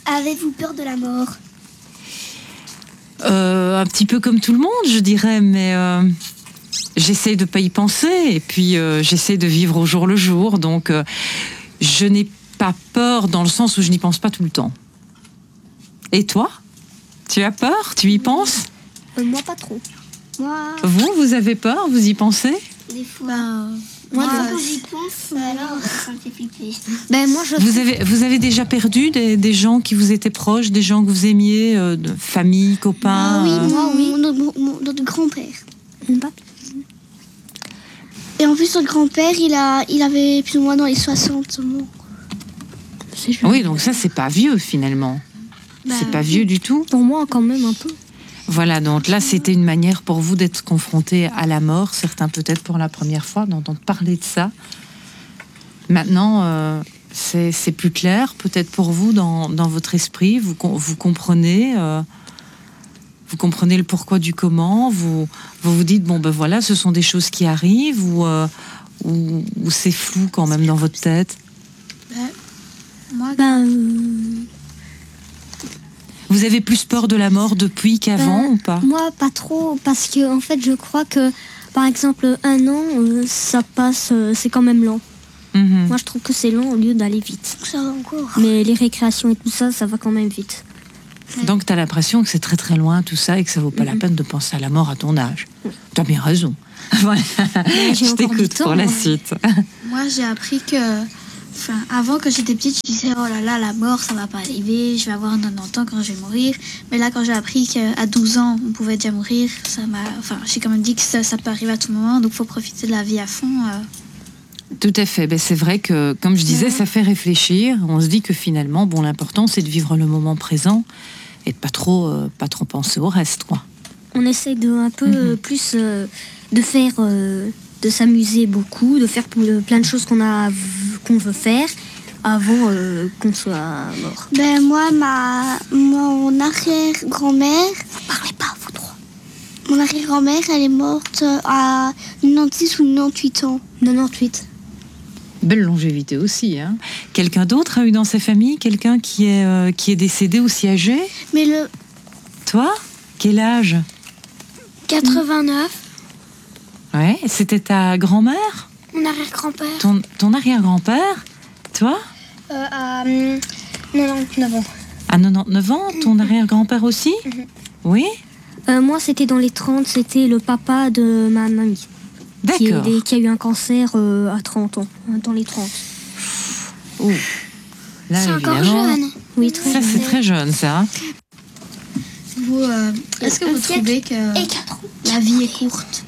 Avez-vous peur de la mort? Un petit peu comme tout le monde, je dirais, mais j'essaie de pas y penser et puis j'essaie de vivre au jour le jour. Donc, je n'ai pas peur dans le sens où je n'y pense pas tout le temps. Et toi? Tu as peur? Tu y penses? Moi, pas trop. Moi, Vous avez peur? Vous y pensez? des fois. Moi, quand j'y pense, alors ça me fait flipper. Moi, Vous avez déjà perdu des gens qui vous étaient proches, des gens que vous aimiez, de famille, copains? Oui, notre grand-père. Et en plus, notre grand-père, il avait plus ou moins dans les 60 mois. Oui, donc ça, c'est pas vieux finalement. C'est pas vieux du tout. Pour moi, quand même un peu. Voilà, donc là, c'était une manière pour vous d'être confrontés à la mort, certains peut-être pour la première fois, d'entendre parler de ça. Maintenant, c'est plus clair, peut-être pour vous, dans votre esprit, vous comprenez, vous comprenez le pourquoi du comment, vous dites, bon ben voilà, ce sont des choses qui arrivent, ou c'est flou quand même dans votre tête? Moi, Vous avez plus peur de la mort depuis qu'avant ou pas? Moi, pas trop, parce que en fait, je crois que, par exemple, 1 an, ça passe, c'est quand même lent. Mhm. Moi, je trouve que c'est long au lieu d'aller vite. Ça va encore. Mais les récréations et tout ça, ça va quand même vite. Donc, tu as l'impression que c'est très très loin tout ça et que ça vaut pas la peine de penser à la mort à ton âge. Tu as bien raison. Voilà. Je t'écoute pour la suite. Moi, j'ai appris que... avant, quand j'étais petite, je disais, oh là là, la mort, ça va pas arriver, je vais avoir 90 ans quand je vais mourir. Mais là, quand j'ai appris qu'à 12 ans, on pouvait déjà mourir, j'ai quand même dit que ça peut arriver à tout moment, donc il faut profiter de la vie à fond. Tout à fait. C'est vrai que, comme je disais, ça fait réfléchir. On se dit que finalement, bon, l'important, c'est de vivre le moment présent et de pas trop penser au reste, quoi. On essaie de un peu plus de faire, de s'amuser beaucoup, de faire plein de choses qu'on veut faire avant qu'on soit mort. Mon arrière-grand-mère... Parlez pas, vous trois. Mon arrière-grand-mère, elle est morte à 96 ou 98 ans. 98. Belle longévité aussi, hein. Quelqu'un d'autre a eu dans sa famille quelqu'un qui est décédé aussi âgé? Toi? Quel âge? 89. Ouais, c'était ta grand-mère? Mon arrière-grand-père. Ton arrière-grand-père? Toi? À 99 ans. À 99 ans? Ton arrière-grand-père aussi? Oui? Moi, c'était dans les 30, c'était le papa de ma mamie. D'accord. Qui a eu un cancer à 30 ans, dans les 30. Ouh. Là, c'est évidemment, encore jeune. Oui, très jeune. Ça, c'est très jeune, ça. Vous, est-ce que vous trouvez que la vie est courte?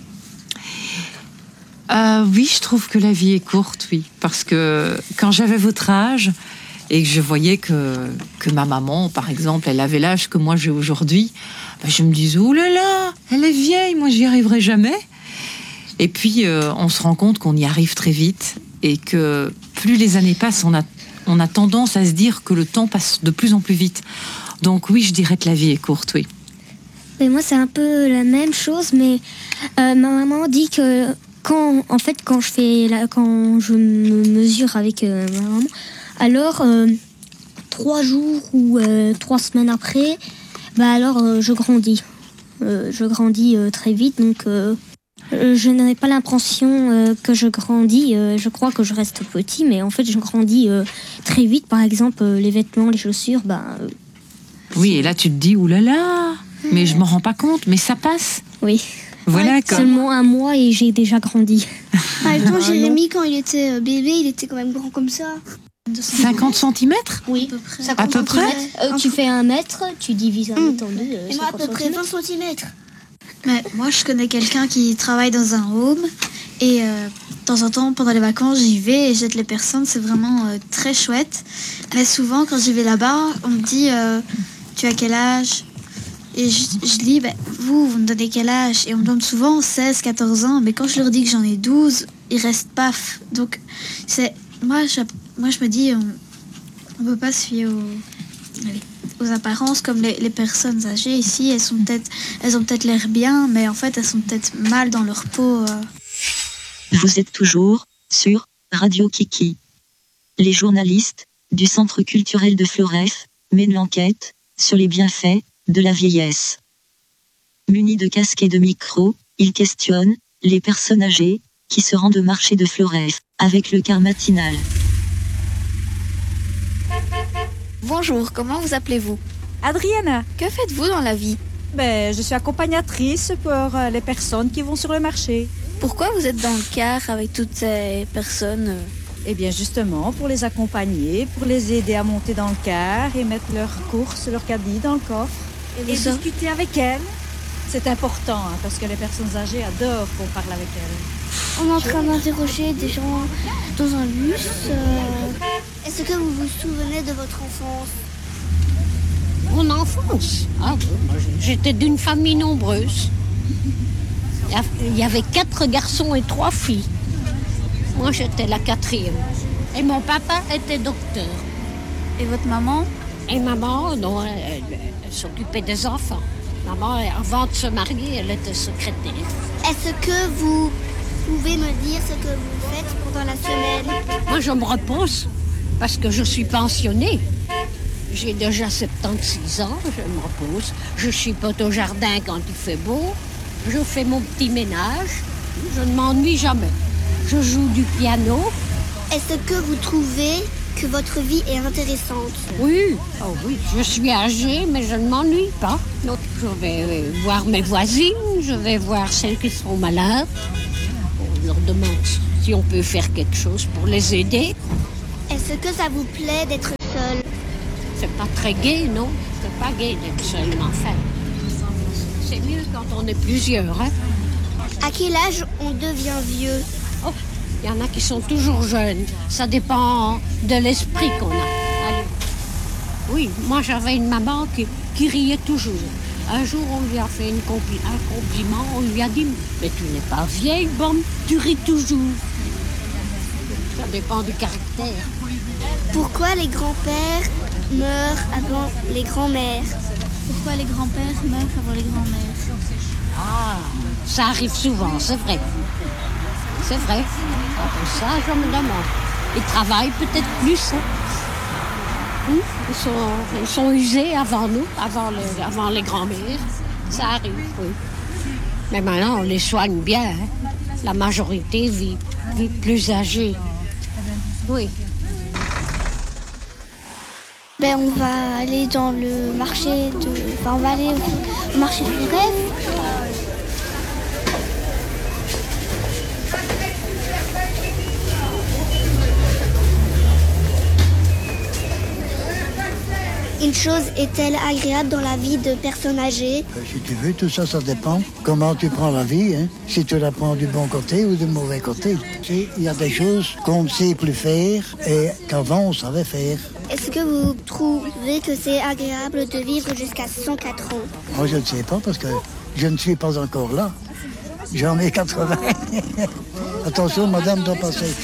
Oui, je trouve que la vie est courte, oui. Parce que quand j'avais votre âge et que je voyais que ma maman, par exemple, elle avait l'âge que moi j'ai aujourd'hui, je me disais, oh là là, elle est vieille, moi j'y arriverai jamais. Et puis, on se rend compte qu'on y arrive très vite et que plus les années passent, on a tendance à se dire que le temps passe de plus en plus vite. Donc oui, je dirais que la vie est courte, oui. Et moi, c'est un peu la même chose, mais ma maman dit que quand je me mesure avec ma maman, alors 3 jours ou 3 semaines après, je grandis. Je grandis très vite, donc je n'ai pas l'impression que je grandis. Je crois que je reste petit, mais en fait, je grandis très vite. Par exemple, les vêtements, les chaussures, oui, et là, tu te dis, oulala, mais je m'en rends pas compte, mais ça passe. Oui. Voilà, seulement 1 mois et j'ai déjà grandi. Par exemple, Jérémy, quand il était bébé, il était quand même grand comme ça. 50 cm? Oui, à peu près. Tu fais 1 mètre, tu divises 1 mètre en 2. Et moi, à peu près 20 cm. Mais moi, je connais quelqu'un qui travaille dans un home et de temps en temps, pendant les vacances, j'y vais et j'aide les personnes. C'est vraiment très chouette. Mais souvent, quand j'y vais là-bas, on me dit tu as quel âge? Et je dis vous me donnez quel âge? Et on me donne souvent 16, 14 ans. Mais quand je leur dis que j'en ai 12, ils restent paf. Donc, moi, je me dis on ne peut pas se fier aux apparences comme les personnes âgées ici. Elles ont peut-être l'air bien, mais en fait, elles sont peut-être mal dans leur peau. Vous êtes toujours sur Radio Kiki. Les journalistes du Centre culturel de Florès mène l'enquête sur les bienfaits de la vieillesse. Muni de casque et de micro, il questionne les personnes âgées qui se rendent au marché de Floref avec le quart matinal. Bonjour, comment vous appelez-vous? Adriana, Que faites-vous dans la vie? je suis accompagnatrice pour les personnes qui vont sur le marché. Pourquoi vous êtes dans le car avec toutes ces personnes? Eh bien justement, pour les accompagner, pour les aider à monter dans le car et mettre leurs courses, leur caddie dans le coffre. Et discuter avec elles. C'est important, parce que les personnes âgées adorent qu'on parle avec elles. On est en train d'interroger des gens dans un bus. Est-ce que vous vous souvenez de votre enfance? Mon enfance? Ah, moi, j'étais d'une famille nombreuse. Il y avait 4 garçons et 3 filles. Moi, j'étais la 4e. Et mon papa était docteur. Et votre maman? Et maman, non, elle s'occupait des enfants. Maman, avant de se marier, elle était secrétaire. Est-ce que vous pouvez me dire ce que vous faites pendant la semaine? Moi, je me repose parce que je suis pensionnée. J'ai déjà 76 ans, je me repose. Je chipote au jardin quand il fait beau. Je fais mon petit ménage. Je ne m'ennuie jamais. Je joue du piano. Est-ce que vous trouvez que votre vie est intéressante? Oui, oh oui, je suis âgée, mais je ne m'ennuie pas. Donc, je vais voir mes voisines, je vais voir celles qui sont malades. On leur demande si on peut faire quelque chose pour les aider. Est-ce que ça vous plaît d'être seule? C'est pas très gai, non? C'est pas gai d'être seul, mais enfin. C'est mieux quand on est plusieurs, hein? À quel âge on devient vieux? Oh, il y en a qui sont toujours jeunes. Ça dépend de l'esprit qu'on a. Allez. Oui, moi j'avais une maman qui riait toujours. Un jour, on lui a fait un compliment. On lui a dit « Mais tu n'es pas vieille, bonne, tu ris toujours. » Ça dépend du caractère. Pourquoi les grands-pères meurent avant les grands-mères? Pourquoi les grands-pères meurent avant les grands-mères? Ah, ça arrive souvent, c'est vrai. C'est vrai. Après ça, je me demande. Ils travaillent peut-être plus. Hein? Ils sont usés avant nous, avant les grands-mères. Ça arrive, oui. Mais maintenant, on les soigne bien. Hein? La majorité vit plus âgée. Oui. On va aller dans le marché on va aller au marché de Floref. Une chose est-elle agréable dans la vie de personnes âgées? Si tu veux, tout ça, ça dépend comment tu prends la vie. Hein. Si tu la prends du bon côté ou du mauvais côté. Il y a des choses qu'on ne sait plus faire et qu'avant on savait faire. Est-ce que vous trouvez que c'est agréable de vivre jusqu'à 104 ans? Moi, je ne sais pas parce que je ne suis pas encore là. J'en ai 80. Attention, madame doit passer.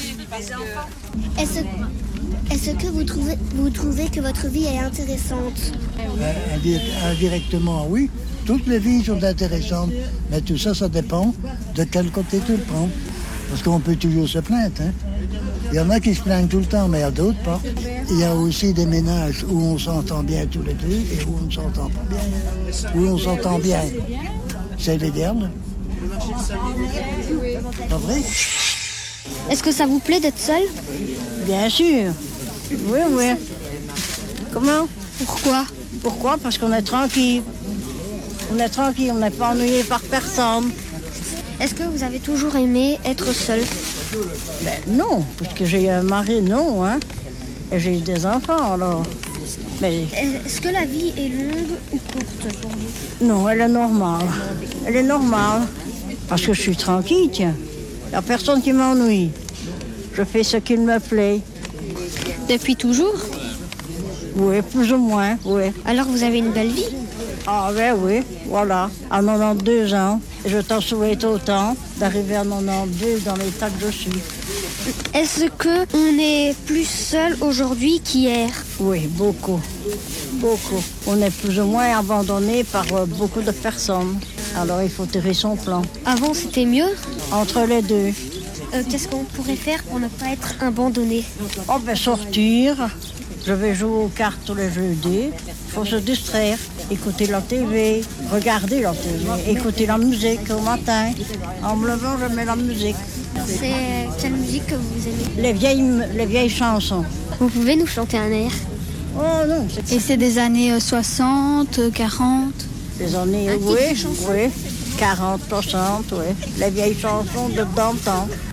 Est-ce que vous trouvez que votre vie est intéressante? Indirectement, oui. Toutes les vies sont intéressantes. Mais tout ça, ça dépend de quel côté tu le prends. Parce qu'on peut toujours se plaindre. Hein. Il y en a qui se plaignent tout le temps, mais il y a d'autres pas. Il y a aussi des ménages où on s'entend bien tous les deux et où on ne s'entend pas bien. Où on s'entend bien. C'est l'idéal. Pas vrai? Est-ce que ça vous plaît d'être seul? Bien sûr. Oui, oui. Comment? Pourquoi? Pourquoi? Parce qu'on est tranquille. On est tranquille, on n'est pas ennuyé par personne. Est-ce que vous avez toujours aimé être seul? Non, parce que j'ai un mari, non, hein. Et j'ai des enfants, alors. Mais... Est-ce que la vie est longue ou courte pour vous? Non, elle est normale. Elle est normale. Parce que je suis tranquille, tiens. Il n'y a personne qui m'ennuie. Je fais ce qu'il me plaît. Depuis toujours? Oui, plus ou moins, oui. Alors vous avez une belle vie? Ah ben oui, voilà. À 92 ans, je t'en souhaite autant d'arriver à 92 dans l'état que je suis. Est-ce qu'on est plus seul aujourd'hui qu'hier? Oui, beaucoup. Beaucoup. On est plus ou moins abandonné par beaucoup de personnes. Alors il faut tirer son plan. Avant c'était mieux? Entre les deux. Qu'est-ce qu'on pourrait faire pour ne pas être abandonné? Oh ben sortir, Je vais jouer aux cartes tous les jeudis. Il faut se distraire, écouter la TV, regarder la TV, écouter la musique au matin. En me levant, je mets la musique. C'est quelle musique que vous aimez? Les vieilles chansons. Vous pouvez nous chanter un air? Oh non. Et c'est des années 60, 40? Les années, oui, 40, 60, oui. Les vieilles chansons de d'antan.